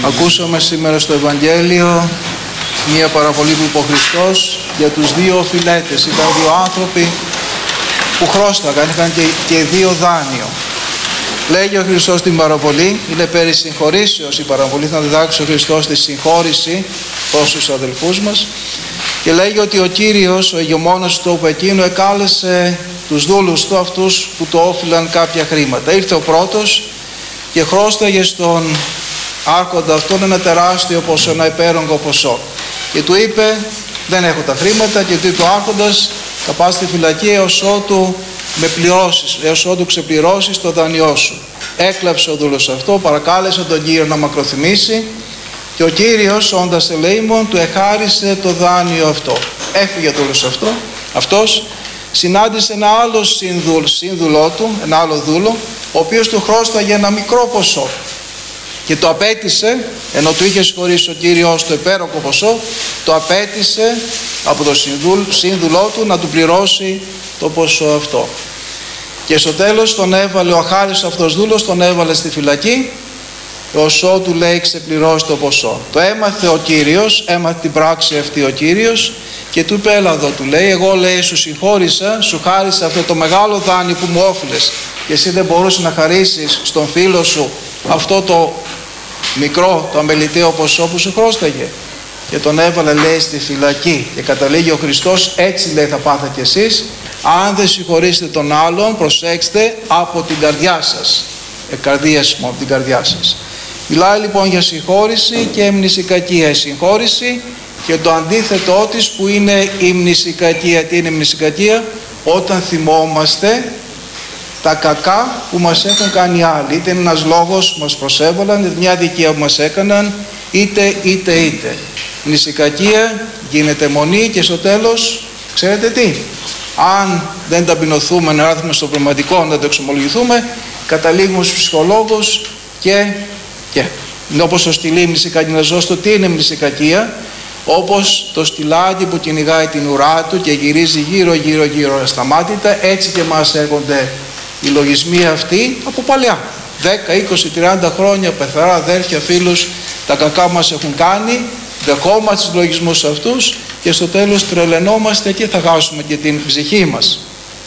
Ακούσαμε σήμερα στο Ευαγγέλιο μία παραβολή που είπε ο Χριστός για τους δύο οφειλέτες. Ήταν δύο άνθρωποι που χρώσταγαν, είχαν και δύο δάνειο. Λέγει ο Χριστός στην παραβολή, είναι περί συγχωρήσεως η παραβολή, θα διδάξει ο Χριστός τη συγχώρηση προς τους αδελφούς μας, και λέγει ότι ο Κύριος, ο ηγεμόνας του τόπου εκείνου, εκάλεσε τους δούλους του, αυτούς που το όφυλαν κάποια χρήματα. Ήρθε ο πρώτος και χρώσταγε στον άρχοντα αυτόν ένα τεράστιο ποσό, ένα υπέρογκο ποσό, και του είπε, δεν έχω τα χρήματα, και του είπε ο άρχοντας, θα πας στη φυλακή έως ότου με πληρώσεις, έως ότου ξεπληρώσεις το δάνειό σου. Έκλαψε ο δούλος αυτό, παρακάλεσε τον Κύριο να μακροθυμήσει, και ο Κύριος, όντας ελεήμων, του εχάρισε το δάνειο αυτό. Έφυγε ο δούλος αυτός, συνάντησε ένα άλλο σύνδουλό του, ένα άλλο δούλο, ο οποίος του χρώσταγε ένα μικρό ποσό, και το απέτησε, ενώ του είχε συγχωρήσει ο Κύριος το υπέροχο ποσό, το απέτησε από τον σύνδουλό του να του πληρώσει το ποσό αυτό. Και στο τέλος τον έβαλε ο αχάριστος αυτός δούλος, τον έβαλε στη φυλακή, ως ότου, λέει, ξεπληρώσει το ποσό. Το έμαθε ο Κύριος, έμαθε την πράξη αυτή ο Κύριος, και του είπε, έλα εδώ, του λέει, εγώ, λέει, σου συγχώρησα, σου χάρισα αυτό το μεγάλο δάνειο που μου όφιλες, και εσύ δεν μπορούσε να χαρίσεις στον φίλο σου αυτό το μικρό, το αμεληταίο ποσό που σου χρώσταγε. Και τον έβαλε, λέει, στη φυλακή. Και καταλήγει ο Χριστός, έτσι, λέει, θα πάθετε κι εσείς, αν δεν συγχωρήσετε τον άλλον, προσέξτε, από την καρδιά σας. Καρδίας μου, από την καρδιά σας. Μιλάει λοιπόν για συγχώρηση και μνησικακία. Η συγχώρηση και το αντίθετό της που είναι η μνησικακία. Τι είναι η μνησικακία? Όταν θυμόμαστε τα κακά που μας έχουν κάνει άλλοι. Είτε είναι ένας λόγος που μας προσέβαλαν, είτε μια αδικία που μας έκαναν, είτε. Μνησικακία γίνεται μονή, και στο τέλος, ξέρετε τι? Αν δεν ταπεινωθούμε να έρθουμε στο πνευματικό, να το εξομολογηθούμε, καταλήγουμε στους ψυχολόγους και είναι όπως το στυλί μνησικακία. Να ζώσω τι είναι μνησικακία? Όπως το στυλάκι που κυνηγάει την ουρά του και γυρίζει γύρω ασταμάτητα, έτσι και μας έρχονται οι λογισμοί αυτοί από παλιά, 10, 20, 30 χρόνια, πεθαρά, αδέρφια, φίλους, τα κακά μας έχουν κάνει, δεχόμαστε τους λογισμούς αυτούς, και στο τέλος τρελαινόμαστε και θα χάσουμε και την ψυχή μας.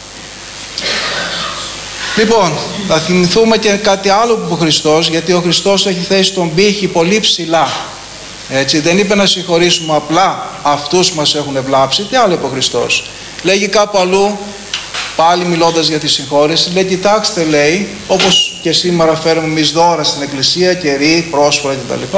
Λοιπόν, θα θυμηθούμε και κάτι άλλο που είπε ο Χριστός, γιατί ο Χριστός έχει θέσει τον πύχη πολύ ψηλά. Έτσι, δεν είπε να συγχωρήσουμε απλά αυτούς που μας έχουν βλάψει. Τι άλλο είπε ο Χριστός? Λέγει κάπου αλλού, πάλι μιλώντας για τη συγχώρεση, λέει, κοιτάξτε, λέει, όπως και σήμερα φέρουμε εμείς δώρα στην εκκλησία, κερί, πρόσφορα κτλ.